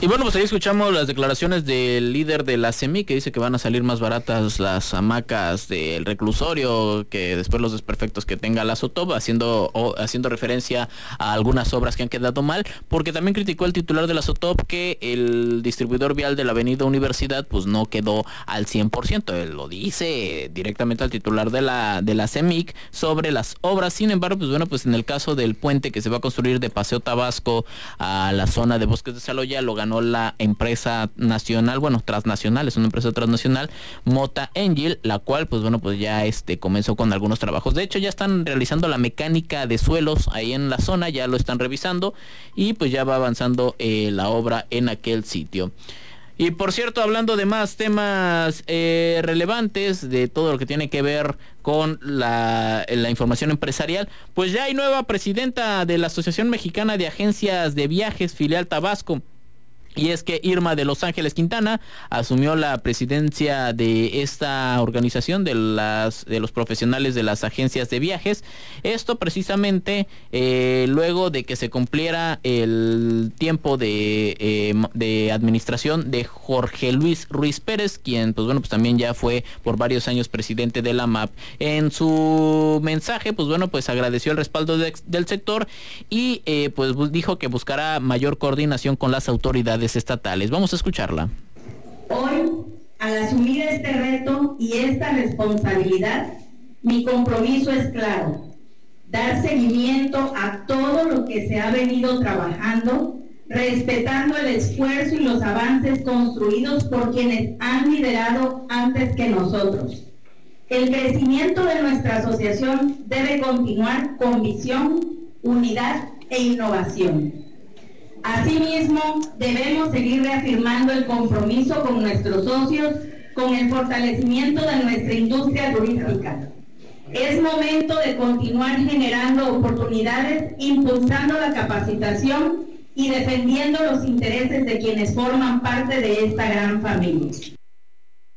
Y bueno, pues ahí escuchamos las declaraciones del líder de la CEMIC, que dice que van a salir más baratas las hamacas del reclusorio que después los desperfectos que tenga la SOTOP, haciendo referencia a algunas obras que han quedado mal, porque también criticó el titular de la SOTOP que el distribuidor vial de la avenida Universidad pues no quedó al 100%. Él lo dice directamente al titular de la CEMIC sobre las obras. Sin embargo, pues bueno, pues en el caso del puente que se va a construir de Paseo Tabasco a la zona de Bosques de Saloya, lo ganó la empresa nacional, transnacional, es una empresa transnacional, Mota Engil, la cual pues bueno, pues ya comenzó con algunos trabajos. De hecho, ya están realizando la mecánica de suelos ahí en la zona, ya lo están revisando y pues ya va avanzando la obra en aquel sitio. Y por cierto, hablando de más temas relevantes de todo lo que tiene que ver con la información empresarial, pues ya hay nueva presidenta de la Asociación Mexicana de Agencias de Viajes, filial Tabasco. Y es que Irma de Los Ángeles Quintana asumió la presidencia de esta organización de los profesionales de las agencias de viajes. Esto precisamente luego de que se cumpliera el tiempo de administración de Jorge Luis Ruiz Pérez, quien pues bueno, pues también ya fue por varios años presidente de la MAP. En su mensaje, pues bueno, pues agradeció el respaldo del sector y pues dijo que buscará mayor coordinación con las autoridades estatales. Vamos a escucharla. Hoy, al asumir este reto y esta responsabilidad, mi compromiso es claro: dar seguimiento a todo lo que se ha venido trabajando, respetando el esfuerzo y los avances construidos por quienes han liderado antes que nosotros. El crecimiento de nuestra asociación debe continuar con visión, unidad e innovación. Asimismo, debemos seguir reafirmando el compromiso con nuestros socios con el fortalecimiento de nuestra industria turística. Es momento de continuar generando oportunidades, impulsando la capacitación y defendiendo los intereses de quienes forman parte de esta gran familia.